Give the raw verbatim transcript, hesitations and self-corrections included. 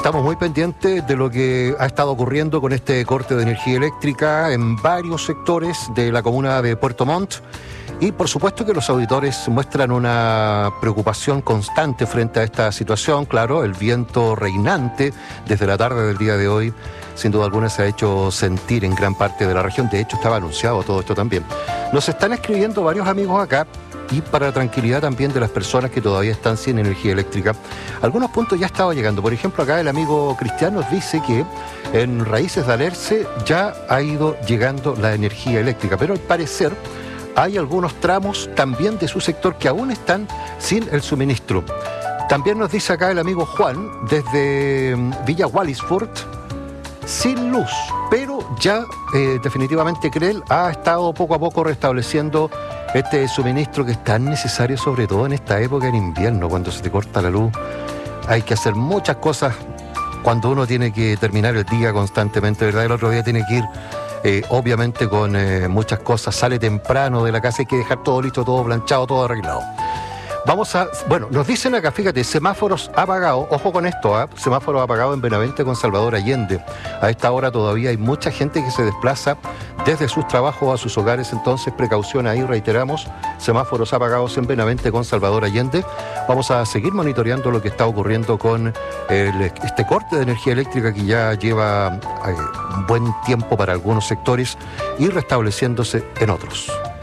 Estamos muy pendientes de lo que ha estado ocurriendo con este corte de energía eléctrica en varios sectores de la comuna de Puerto Montt. Y por supuesto que los auditores muestran una preocupación constante frente a esta situación. Claro, el viento reinante desde la tarde del día de hoy, sin duda alguna, se ha hecho sentir en gran parte de la región. De hecho, estaba anunciado todo esto también. Nos están escribiendo varios amigos acá, y para la tranquilidad también de las personas que todavía están sin energía eléctrica, algunos puntos ya estaba llegando. Por ejemplo, acá el amigo Cristian nos dice que en Raíces de Alerce ya ha ido llegando la energía eléctrica, pero al parecer hay algunos tramos también de su sector que aún están sin el suministro. También nos dice acá el amigo Juan, desde Villa Wallingford, sin luz, pero ya eh, definitivamente Creel ha estado poco a poco restableciendo este suministro que es tan necesario, sobre todo en esta época en invierno, cuando se te corta la luz. Hay que hacer muchas cosas cuando uno tiene que terminar el día constantemente, ¿verdad? El otro día tiene que ir, eh, obviamente, con eh, muchas cosas. Sale temprano de la casa, hay que dejar todo listo, todo planchado, todo arreglado. Vamos a... Bueno, nos dicen acá, fíjate, semáforos apagados. Ojo con esto, ¿eh? Semáforos apagados en Benavente con Salvador Allende. A esta hora todavía hay mucha gente que se desplaza desde sus trabajos a sus hogares, entonces precaución ahí, reiteramos. Semáforos apagados en Benavente con Salvador Allende. Vamos a seguir monitoreando lo que está ocurriendo con el, este corte de energía eléctrica que ya lleva eh, un buen tiempo para algunos sectores y restableciéndose en otros.